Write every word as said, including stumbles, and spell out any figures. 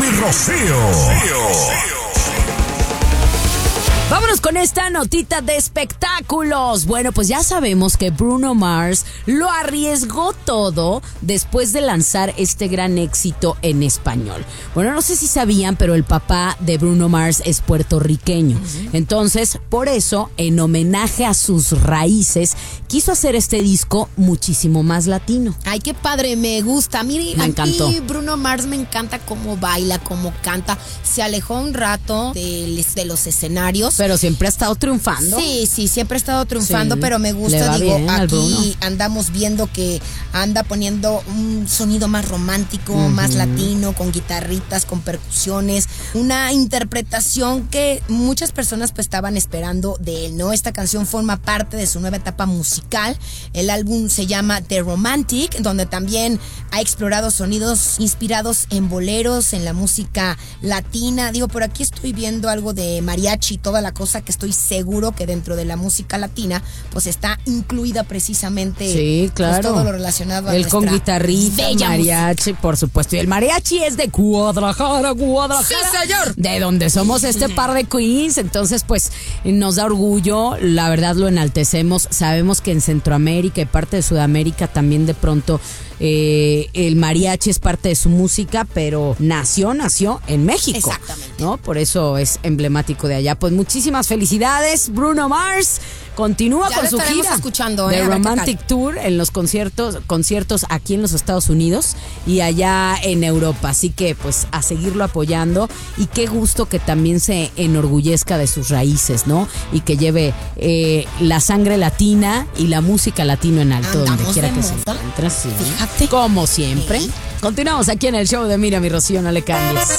Miriam y Rocío. Vámonos con esta notita de espectáculos. Bueno, pues ya sabemos que Bruno Mars lo arriesgó todo después de lanzar este gran éxito en español. Bueno, no sé si sabían, pero el papá de Bruno Mars es puertorriqueño. Uh-huh. Entonces, por eso, en homenaje a sus raíces, quiso hacer este disco muchísimo más latino. Ay, qué padre, me gusta. Mire, me encantó. A mí Bruno Mars me encanta cómo baila, cómo canta. Se alejó un rato de, de los escenarios. Pero siempre ha estado triunfando. Sí, sí, siempre ha estado triunfando, sí, pero me gusta, le va digo, bien aquí andamos viendo que anda poniendo un sonido más romántico, uh-huh. más latino, con guitarritas, con percusiones, una interpretación que muchas personas pues estaban esperando de él, ¿no? Esta canción forma parte de su nueva etapa musical. El álbum se llama The Romantic, donde también ha explorado sonidos inspirados en boleros, en la música latina. Digo, por aquí estoy viendo algo de mariachi y toda la cosa que estoy seguro que dentro de la música latina pues está incluida precisamente, sí, claro, pues, todo lo relacionado a él con guitarrita, mariachi, por supuesto. Y el mariachi es de Guadalajara, Guadalajara. Sí, señor. De donde somos este par de queens. Entonces, pues, nos da orgullo. La verdad lo enaltecemos. Sabemos que en Centroamérica y parte de Sudamérica también de pronto eh, el mariachi es parte de su música, pero nació, nació en México. Exactamente. ¿No? Por eso es emblemático de allá. Pues muchísimas felicidades, Bruno Mars. Continúa ya con su gira escuchando, de eh, Romantic Tour en los conciertos, conciertos aquí en los Estados Unidos y allá en Europa. Así que pues a seguirlo apoyando, y qué gusto que también se enorgullezca de sus raíces, ¿no? Y que lleve eh, la sangre latina y la música latino en alto. Andamos donde quiera que moda. se encuentre. Sí. Fíjate. Como siempre. Sí. Continuamos aquí en el show de Miriam y Rocío, no le cambies.